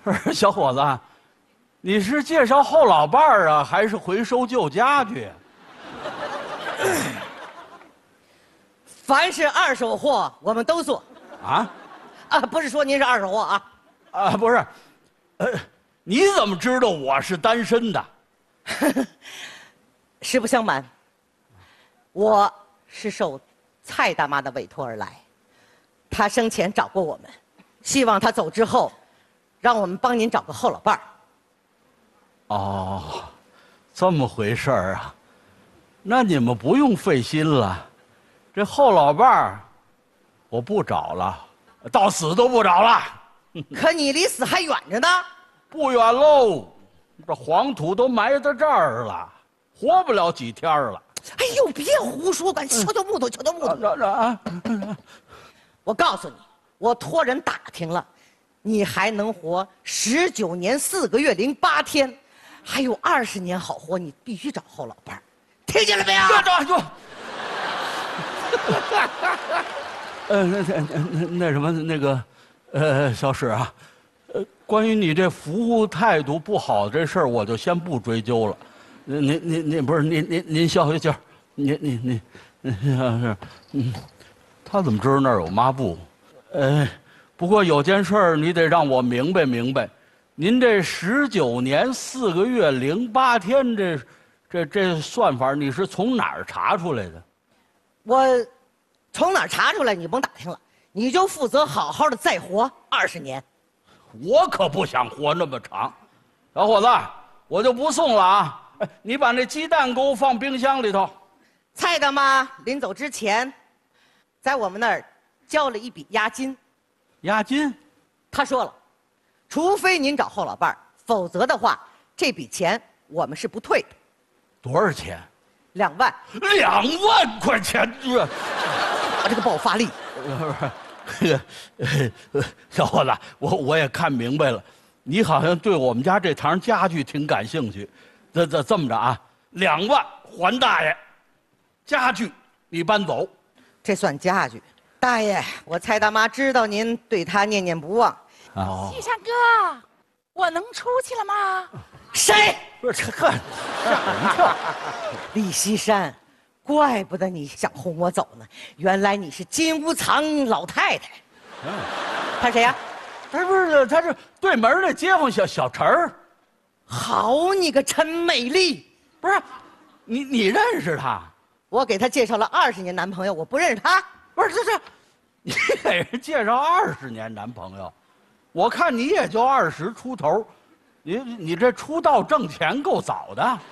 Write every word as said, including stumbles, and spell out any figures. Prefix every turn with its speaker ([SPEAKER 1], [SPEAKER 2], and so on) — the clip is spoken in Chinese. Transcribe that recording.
[SPEAKER 1] 不是小伙子，你是介绍后老伴儿啊，还是回收旧家具？
[SPEAKER 2] 凡是二手货，我们都做。
[SPEAKER 1] 啊？
[SPEAKER 2] 啊，不是说您是二手货啊。
[SPEAKER 1] 啊，不是，呃，你怎么知道我是单身的？
[SPEAKER 2] 实不相瞒，我是受蔡大妈的委托而来。她生前找过我们，希望她走之后，让我们帮您找个后老伴儿。
[SPEAKER 1] 哦，这么回事儿啊？那你们不用费心了，这后老伴儿，我不找了，到死都不找了。
[SPEAKER 2] 可你离死还远着呢。
[SPEAKER 1] 不远喽，这黄土都埋到这儿了，活不了几天了。
[SPEAKER 2] 哎呦，别胡说，管敲敲木头，敲敲木头。
[SPEAKER 1] 这这啊！
[SPEAKER 2] 我告诉你，我托人打听了，你还能活十九年四个月零八天，还有二十年好活，你必须找后老伴儿，听见了没有？
[SPEAKER 1] 这这就，呃，那那那那什么那个，呃，小史啊，呃，关于你这服务态度不好这事儿，我就先不追究了。您您您不是您您您消消气儿，您您您您要是嗯。他怎么知道那儿有抹布？呃，不过有件事儿你得让我明白明白，您这十九年四个月零八天这这这算法你是从哪儿查出来的？
[SPEAKER 2] 我从哪儿查出来？你甭打听了，你就负责好好的再活二十年。
[SPEAKER 1] 我可不想活那么长，小伙子，我就不送了啊！哎，你把那鸡蛋给我放冰箱里头。
[SPEAKER 2] 蔡大妈临走之前，在我们那儿交了一笔押金。
[SPEAKER 1] 押金？
[SPEAKER 2] 她说了，除非您找后老伴儿，否则的话，这笔钱我们是不退的。
[SPEAKER 1] 多少钱？
[SPEAKER 2] 两万。
[SPEAKER 1] 两万块钱！这，
[SPEAKER 2] 我这个爆发力。
[SPEAKER 1] 不是，小伙子，我我也看明白了，你好像对我们家这堂家具挺感兴趣。这这这么着啊，两万还大爷，家具你搬走。
[SPEAKER 2] 这算家具。大爷，我蔡大妈知道您对她念念不忘。
[SPEAKER 1] 哦，
[SPEAKER 3] 西山哥，我能出去了吗？
[SPEAKER 2] 谁？
[SPEAKER 1] 不是这呵，吓人一跳。
[SPEAKER 2] 李西山，怪不得你想轰我走呢，原来你是金屋藏老太太。
[SPEAKER 1] 嗯，
[SPEAKER 2] 他谁呀？
[SPEAKER 1] 他不是他是对门的街坊小小陈儿。
[SPEAKER 2] 好你个陈美丽！
[SPEAKER 1] 不是，你你认识他？
[SPEAKER 2] 我给他介绍了二十年男朋友，我不认识他。
[SPEAKER 1] 不是，这是你给人介绍二十年男朋友，我看你也就二十出头，你你这出道挣钱够早的。